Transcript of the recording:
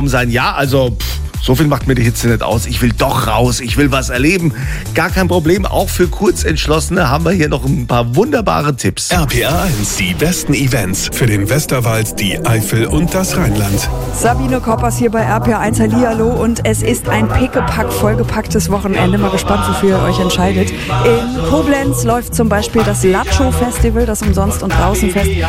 sein. Ja, also so viel macht mir die Hitze nicht aus. Ich will doch raus, ich will was erleben. Gar kein Problem, auch für Kurzentschlossene haben wir hier noch ein paar wunderbare Tipps. RPA 1, die besten Events für den Westerwald, die Eifel und das Rheinland. Sabine Koppers hier bei RPA 1, hallihallo, und es ist ein pickepack vollgepacktes Wochenende. Mal gespannt, wofür ihr euch entscheidet. In Koblenz läuft zum Beispiel das Lacho Festival, das Umsonst- und Draußenfest.